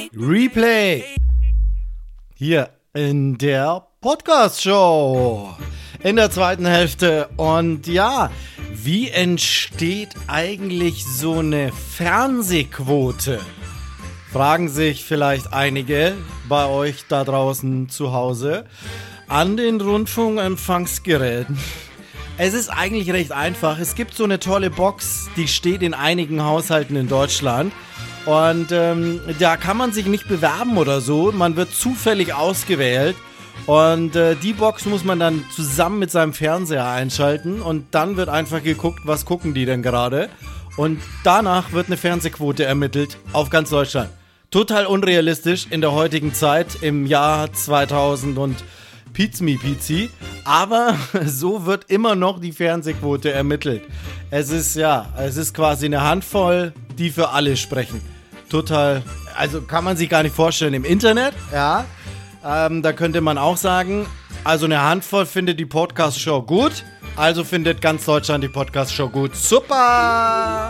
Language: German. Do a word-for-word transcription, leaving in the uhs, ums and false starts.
Replay. Hier in der Podcast-Show. In der zweiten Hälfte. Und ja, wie entsteht eigentlich so eine Fernsehquote? Fragen sich vielleicht einige bei euch da draußen zu Hause an den Rundfunkempfangsgeräten. Es ist eigentlich recht einfach. Es gibt so eine tolle Box, die steht in einigen Haushalten in Deutschland. Und ähm, da kann man sich nicht bewerben oder so. Man wird zufällig ausgewählt. Und äh, die Box muss man dann zusammen mit seinem Fernseher einschalten. Und dann wird einfach geguckt, was gucken die denn gerade. Und danach wird eine Fernsehquote ermittelt auf ganz Deutschland. Total unrealistisch in der heutigen Zeit, im Jahr zweitausend und Pizmi Pizi. Aber so wird immer noch die Fernsehquote ermittelt. Es ist, ja, es ist quasi eine Handvoll, die für alle sprechen. Total, also kann man sich gar nicht vorstellen im Internet, ja. Ähm, da könnte man auch sagen, also eine Handvoll findet die Podcast-Show gut, also findet ganz Deutschland die Podcast-Show gut. Super!